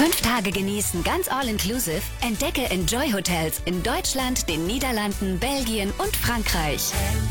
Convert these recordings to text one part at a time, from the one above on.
5 Tage genießen, ganz all-inclusive. Entdecke Enjoy Hotels in Deutschland, den Niederlanden, Belgien und Frankreich.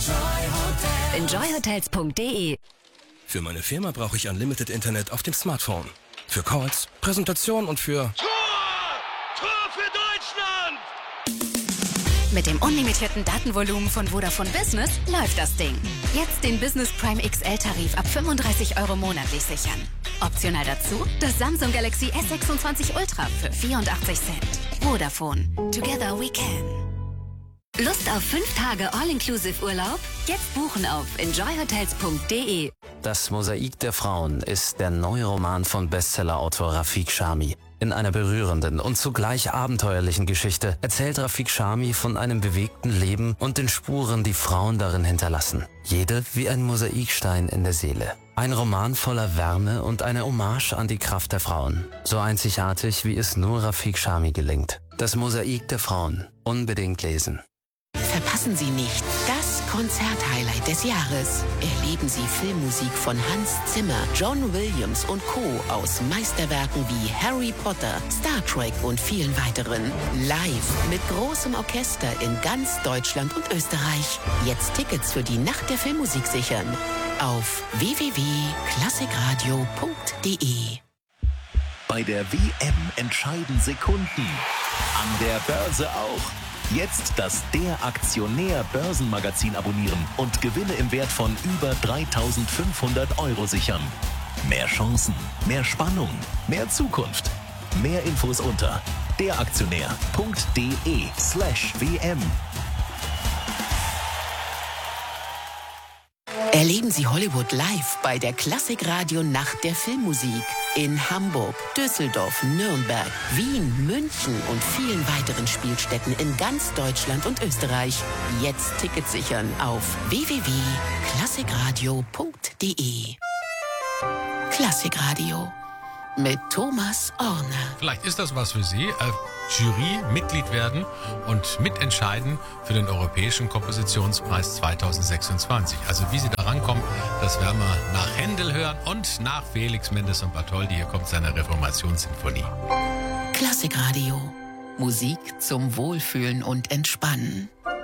Enjoyhotels.de. Für meine Firma brauche ich Unlimited Internet auf dem Smartphone. Für Calls, Präsentation und für... Tor für Deutschland! Mit dem unlimitierten Datenvolumen von Vodafone Business läuft das Ding. Jetzt den Business Prime XL-Tarif ab 35 € monatlich sichern. Optional dazu das Samsung Galaxy S26 Ultra für 84 Cent. Vodafone. Together we can. Lust auf 5 Tage All-Inclusive Urlaub? Jetzt buchen auf enjoyhotels.de. Das Mosaik der Frauen ist der neue Roman von Bestsellerautor Rafiq Shami. In einer berührenden und zugleich abenteuerlichen Geschichte erzählt Rafiq Shami von einem bewegten Leben und den Spuren, die Frauen darin hinterlassen. Jede wie ein Mosaikstein in der Seele. Ein Roman voller Wärme und eine Hommage an die Kraft der Frauen. So einzigartig, wie es nur Rafiq Shami gelingt. Das Mosaik der Frauen. Unbedingt lesen. Verpassen Sie nicht das Konzerthighlight des Jahres. Erleben Sie Filmmusik von Hans Zimmer, John Williams und Co. aus Meisterwerken wie Harry Potter, Star Trek und vielen weiteren. Live mit großem Orchester in ganz Deutschland und Österreich. Jetzt Tickets für die Nacht der Filmmusik sichern. Auf www.klassikradio.de. Bei der WM entscheiden Sekunden. An der Börse auch. Jetzt das Der Aktionär Börsenmagazin abonnieren und Gewinne im Wert von über 3.500 € sichern. Mehr Chancen, mehr Spannung, mehr Zukunft. Mehr Infos unter deraktionär.de/WM. Erleben Sie Hollywood live bei der Klassikradio Nacht der Filmmusik in Hamburg, Düsseldorf, Nürnberg, Wien, München und vielen weiteren Spielstätten in ganz Deutschland und Österreich. Jetzt Tickets sichern auf www.klassikradio.de. Klassikradio mit Thomas Orner. Vielleicht ist das was für Sie. Jury-Mitglied werden und mitentscheiden für den Europäischen Kompositionspreis 2026. Also wie Sie da rankommen, das werden wir nach Händel hören und nach Felix Mendelssohn Bartholdy. Hier kommt seine Reformationssinfonie. Klassikradio. Musik zum Wohlfühlen und Entspannen.